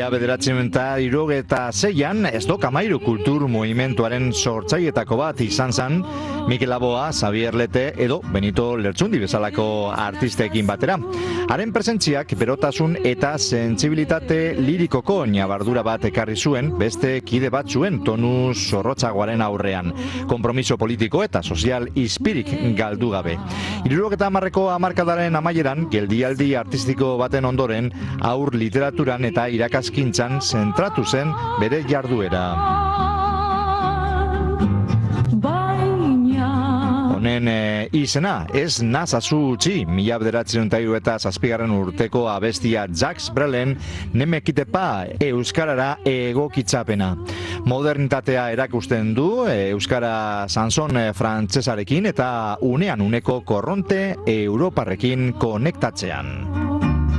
1976an Estok Amairu kultur movimentuaren sortzailetako bat izan zen Mikel Laboa, Xabier Lete edo Benito Lertxundi bezalako artistekin batera. Haren presentziak berotasun eta sentsibilitate lirikoko nabardura bat ekarri zuen beste kide batzuen tonu zorrotzagoaren aurrean. Konpromiso politiko eta sozial izpirik galdu gabe. 70ko hamarkadaren amaieran, geldialdi artistiko baten ondoren, haur literaturan eta irakaskintzan zentratu zen bere jarduera. Honen izena, ez nazazu utzi, 1973 urteko abestia Jacques Brelen Nemekitepa euskarara egokitzapena. Modernitatea erakusten du euskara Sanson frantsesarekin eta unean uneko korronte europarrekin konektatzean.